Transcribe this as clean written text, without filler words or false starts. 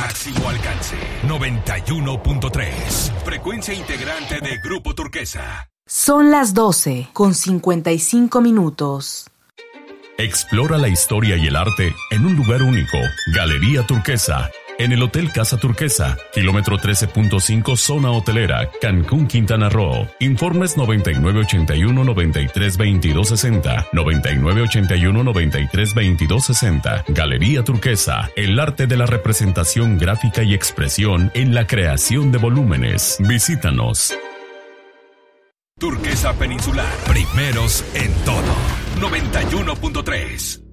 Máximo alcance. 91.3. Frecuencia integrante de Grupo Turquesa. Son las 12:55. Explora la historia y el arte en un lugar único. Galería Turquesa. En el Hotel Casa Turquesa, kilómetro 13.5, zona hotelera, Cancún, Quintana Roo. Informes 9981-932260, 9981-932260. Galería Turquesa, el arte de la representación gráfica y expresión en la creación de volúmenes. Visítanos. Turquesa Peninsular, primeros en todo. 91.3.